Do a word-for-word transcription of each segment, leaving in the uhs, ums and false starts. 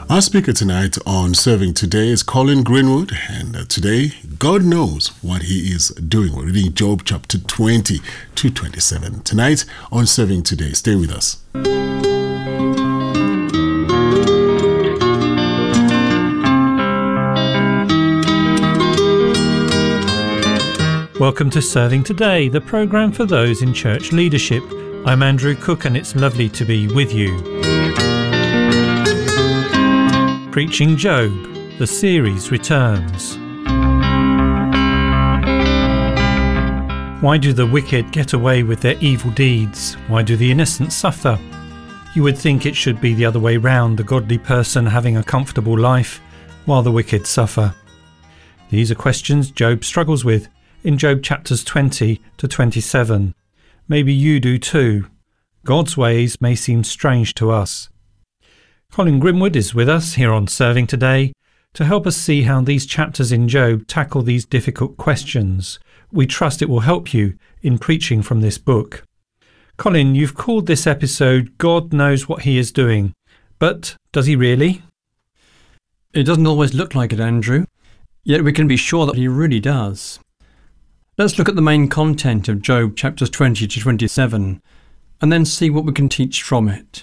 Our speaker tonight on Serving Today is Colin Greenwood, and uh, today, God knows what he is doing. We're reading Job chapter twenty to twenty-seven. Tonight on Serving Today. Stay with us. Welcome to Serving Today, the programme for those in church leadership. I'm Andrew Cook, and it's lovely to be with you. Preaching Job, the series returns. Why do the wicked get away with their evil deeds? Why do the innocent suffer? You would think it should be the other way round, the godly person having a comfortable life, while the wicked suffer. These are questions Job struggles with in Job chapters twenty to twenty-seven. Maybe you do too. God's ways may seem strange to us. Colin Greenwood is with us here on Serving Today to help us see how these chapters in Job tackle these difficult questions. We trust it will help you in preaching from this book. Colin, you've called this episode God Knows What He Is Doing. But does he really? It doesn't always look like it, Andrew. Yet we can be sure that he really does. Let's look at the main content of Job chapters twenty to twenty-seven and then see what we can teach from it.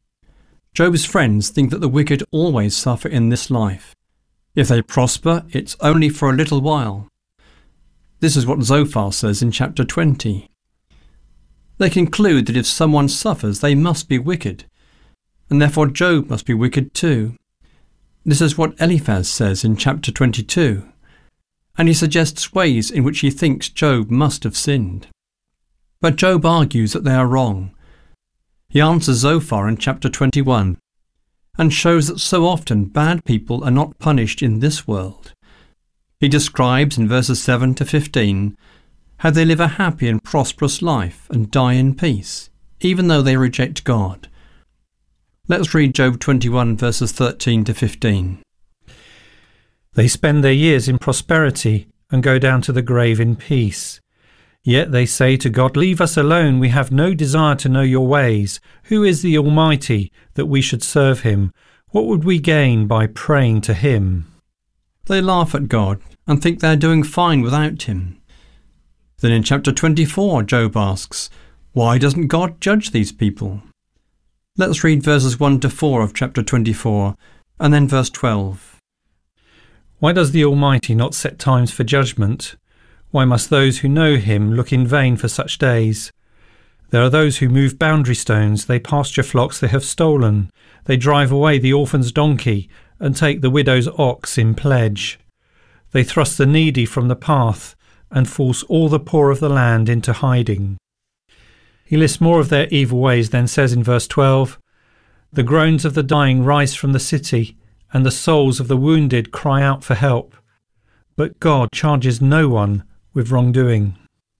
Job's friends think that the wicked always suffer in this life. If they prosper, it's only for a little while. This is what Zophar says in chapter twenty. They conclude that if someone suffers, they must be wicked, and therefore Job must be wicked too. This is what Eliphaz says in chapter twenty-two. And he suggests ways in which he thinks Job must have sinned. But Job argues that they are wrong. He answers Zophar in chapter twenty-one, and shows that so often bad people are not punished in this world. He describes in verses seven to fifteen how they live a happy and prosperous life and die in peace, even though they reject God. Let's read Job twenty-one verses thirteen to fifteen. They spend their years in prosperity and go down to the grave in peace. Yet they say to God, "Leave us alone, we have no desire to know your ways. Who is the Almighty that we should serve him? What would we gain by praying to him?" They laugh at God and think they're doing fine without him. Then in chapter twenty-four, Job asks, why doesn't God judge these people? Let's read verses one to four of chapter twenty-four and then verse twelve. Why does the Almighty not set times for judgment? Why must those who know him look in vain for such days? There are those who move boundary stones, they pasture flocks they have stolen. They drive away the orphan's donkey and take the widow's ox in pledge. They thrust the needy from the path and force all the poor of the land into hiding. He lists more of their evil ways, then says in verse twelve, "The groans of the dying rise from the city, and the souls of the wounded cry out for help. But God charges no one with wrongdoing."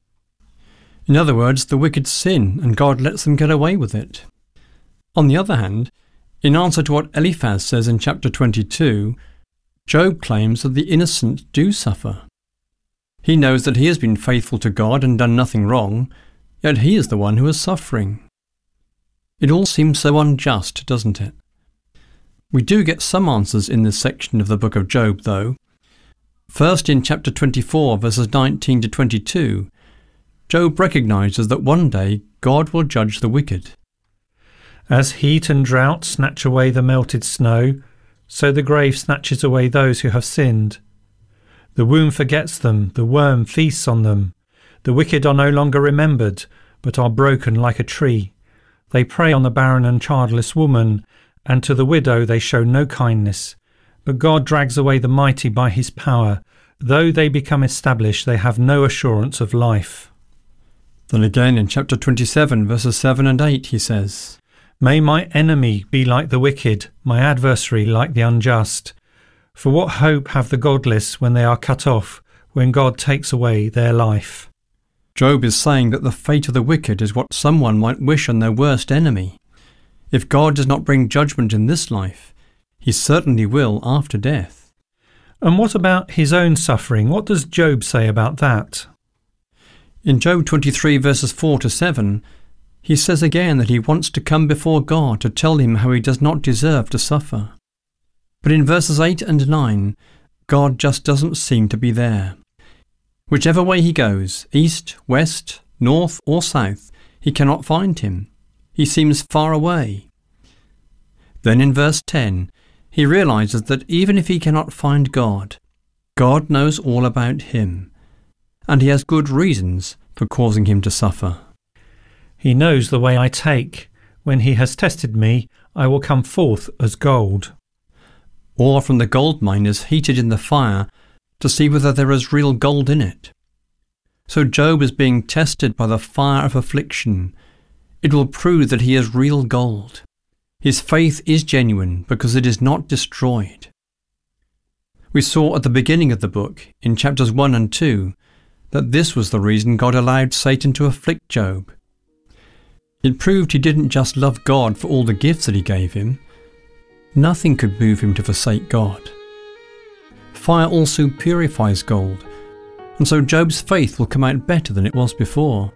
In other words, the wicked sin, and God lets them get away with it. On the other hand, in answer to what Eliphaz says in chapter twenty-two, Job claims that the innocent do suffer. He knows that he has been faithful to God and done nothing wrong, yet he is the one who is suffering. It all seems so unjust, doesn't it? We do get some answers in this section of the book of Job, though. First, in chapter twenty-four, verses nineteen to twenty-two, Job recognizes that one day God will judge the wicked. As heat and drought snatch away the melted snow, so the grave snatches away those who have sinned. The womb forgets them, the worm feasts on them. The wicked are no longer remembered, but are broken like a tree. They prey on the barren and childless woman, and to the widow they show no kindness. But God drags away the mighty by his power. Though they become established, they have no assurance of life. Then again in chapter twenty-seven, verses seven and eight, he says, "May my enemy be like the wicked, my adversary like the unjust. For what hope have the godless when they are cut off, when God takes away their life?" Job is saying that the fate of the wicked is what someone might wish on their worst enemy. If God does not bring judgment in this life, he certainly will after death. And what about his own suffering? What does Job say about that? In Job twenty-three, verses four to seven, he says again that he wants to come before God to tell him how he does not deserve to suffer. But in verses eight and nine, God just doesn't seem to be there. Whichever way he goes, east, west, north or south, he cannot find him. He seems far away. Then in verse ten, he realizes that even if he cannot find God, God knows all about him, and he has good reasons for causing him to suffer. He knows the way I take. When he has tested me, I will come forth as gold. Or from the gold miners heated in the fire to see whether there is real gold in it. So Job is being tested by the fire of affliction. It will prove that he is real gold. His faith is genuine because it is not destroyed. We saw at the beginning of the book, in chapters one and two, that this was the reason God allowed Satan to afflict Job. It proved he didn't just love God for all the gifts that he gave him. Nothing could move him to forsake God. Fire also purifies gold, and so Job's faith will come out better than it was before.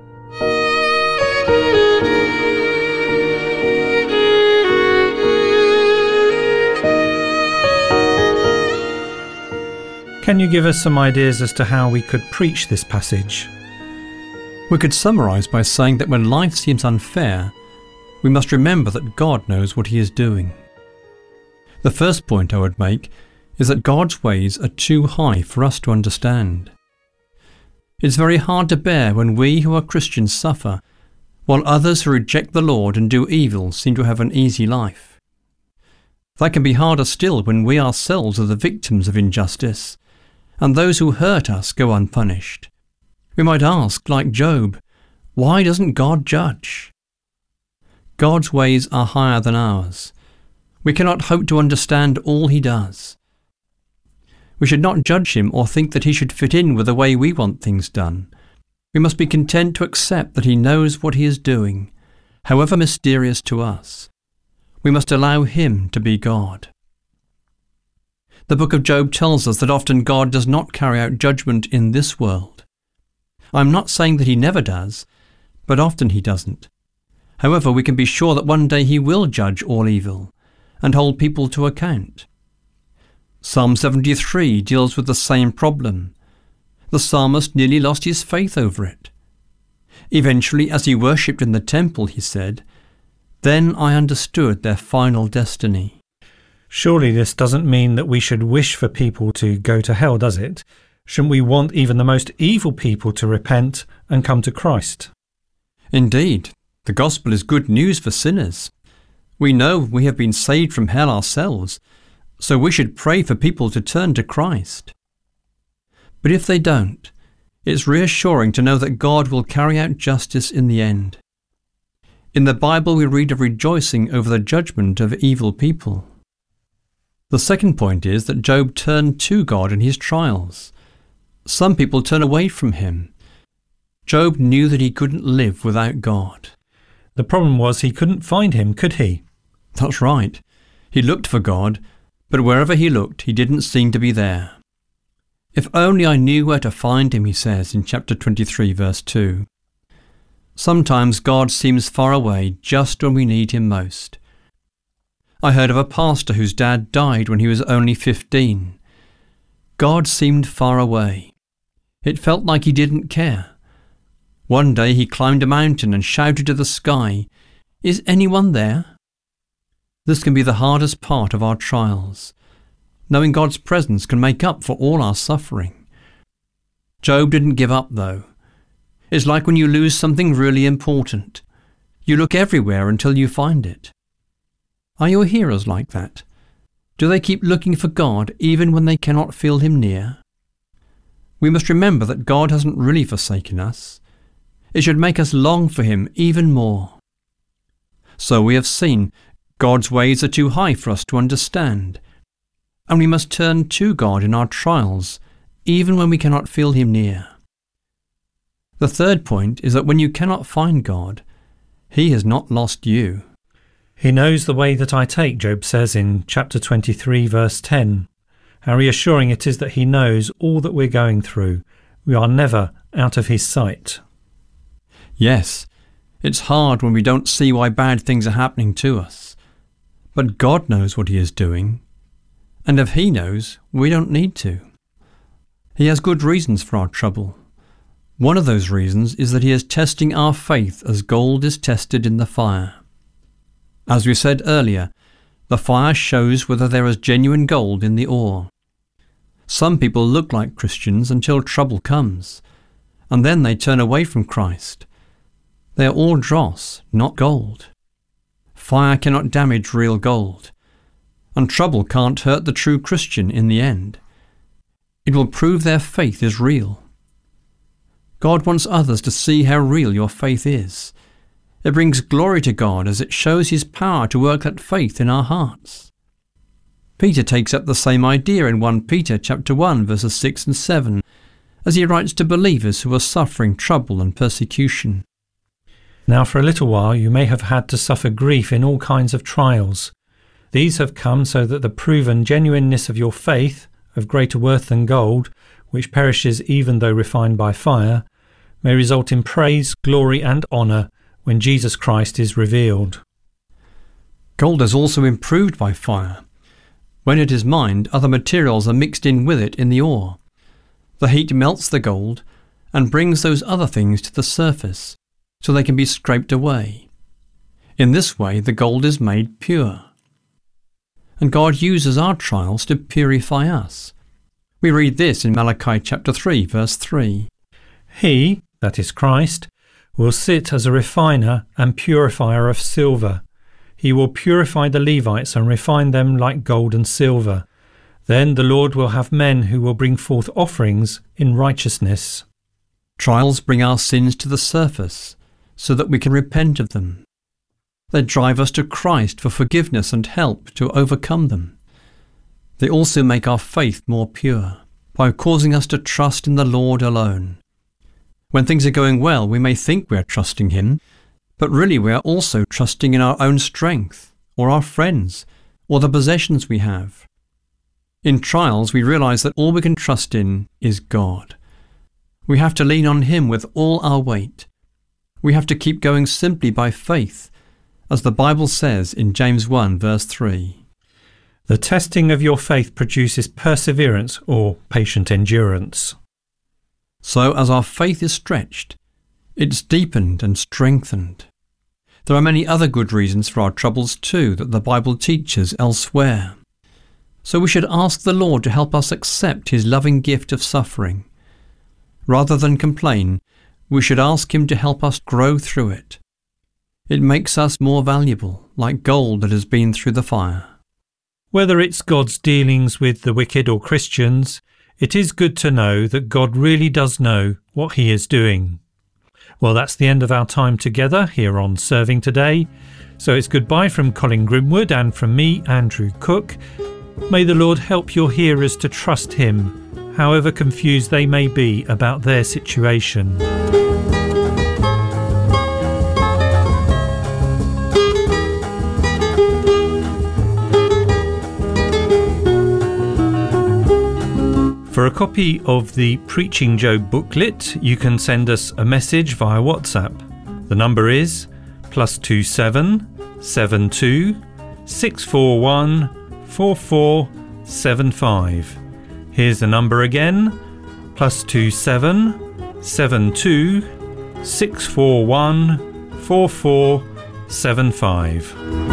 Can you give us some ideas as to how we could preach this passage? We could summarise by saying that when life seems unfair, we must remember that God knows what he is doing. The first point I would make is that God's ways are too high for us to understand. It's very hard to bear when we who are Christians suffer, while others who reject the Lord and do evil seem to have an easy life. That can be harder still when we ourselves are the victims of injustice, and those who hurt us go unpunished. We might ask, like Job, why doesn't God judge? God's ways are higher than ours. We cannot hope to understand all he does. We should not judge him or think that he should fit in with the way we want things done. We must be content to accept that he knows what he is doing, however mysterious to us. We must allow him to be God. The book of Job tells us that often God does not carry out judgment in this world. I'm not saying that he never does, but often he doesn't. However, we can be sure that one day he will judge all evil and hold people to account. Psalm seventy-three deals with the same problem. The psalmist nearly lost his faith over it. Eventually, as he worshipped in the temple, he said, "Then I understood their final destiny." Surely this doesn't mean that we should wish for people to go to hell, does it? Shouldn't we want even the most evil people to repent and come to Christ? Indeed, the gospel is good news for sinners. We know we have been saved from hell ourselves, so we should pray for people to turn to Christ. But if they don't, it's reassuring to know that God will carry out justice in the end. In the Bible we read of rejoicing over the judgment of evil people. The second point is that Job turned to God in his trials. Some people turn away from him. Job knew that he couldn't live without God. The problem was he couldn't find him, could he? That's right. He looked for God, but wherever he looked, he didn't seem to be there. If only I knew where to find him, he says in chapter twenty-three, verse two. Sometimes God seems far away just when we need him most. I heard of a pastor whose dad died when he was only fifteen. God seemed far away. It felt like he didn't care. One day he climbed a mountain and shouted to the sky, "Is anyone there?" This can be the hardest part of our trials. Knowing God's presence can make up for all our suffering. Job didn't give up, though. It's like when you lose something really important. You look everywhere until you find it. Are your hearers like that? Do they keep looking for God even when they cannot feel him near? We must remember that God hasn't really forsaken us. It should make us long for him even more. So we have seen God's ways are too high for us to understand, and we must turn to God in our trials, even when we cannot feel him near. The third point is that when you cannot find God, he has not lost you. He knows the way that I take, Job says in chapter twenty-three, verse ten. How reassuring it is that he knows all that we're going through. We are never out of his sight. Yes, it's hard when we don't see why bad things are happening to us. But God knows what he is doing. And if he knows, we don't need to. He has good reasons for our trouble. One of those reasons is that he is testing our faith as gold is tested in the fire. As we said earlier, the fire shows whether there is genuine gold in the ore. Some people look like Christians until trouble comes, and then they turn away from Christ. They are all dross, not gold. Fire cannot damage real gold, and trouble can't hurt the true Christian in the end. It will prove their faith is real. God wants others to see how real your faith is. It brings glory to God as it shows his power to work that faith in our hearts. Peter takes up the same idea in First Peter chapter one, verses six and seven, as he writes to believers who are suffering trouble and persecution. Now for a little while you may have had to suffer grief in all kinds of trials. These have come so that the proven genuineness of your faith, of greater worth than gold, which perishes even though refined by fire, may result in praise, glory and honour when Jesus Christ is revealed. Gold is also improved by fire. When it is mined, other materials are mixed in with it in the ore. The heat melts the gold and brings those other things to the surface, so they can be scraped away. In this way, the gold is made pure. And God uses our trials to purify us. We read this in Malachi chapter three, verse three. He, that is Christ, will sit as a refiner and purifier of silver. He will purify the Levites and refine them like gold and silver. Then the Lord will have men who will bring forth offerings in righteousness. Trials bring our sins to the surface so that we can repent of them. They drive us to Christ for forgiveness and help to overcome them. They also make our faith more pure by causing us to trust in the Lord alone. When things are going well, we may think we are trusting him, but really we are also trusting in our own strength, or our friends, or the possessions we have. In trials, we realize that all we can trust in is God. We have to lean on him with all our weight. We have to keep going simply by faith, as the Bible says in James one, verse three. The testing of your faith produces perseverance or patient endurance. So as our faith is stretched, it's deepened and strengthened. There are many other good reasons for our troubles too that the Bible teaches elsewhere. So we should ask the Lord to help us accept his loving gift of suffering. Rather than complain, we should ask him to help us grow through it. It makes us more valuable, like gold that has been through the fire. Whether it's God's dealings with the wicked or Christians, it is good to know that God really does know what he is doing. Well, that's the end of our time together here on Serving Today. So it's goodbye from Colin Grimwood and from me, Andrew Cook. May the Lord help your hearers to trust him, however confused they may be about their situation. For a copy of the Preaching Job booklet, you can send us a message via WhatsApp. The number is plus two seven seven two six four one four four seven five. Here's the number again: plus two seven seven two six four one four four seven five.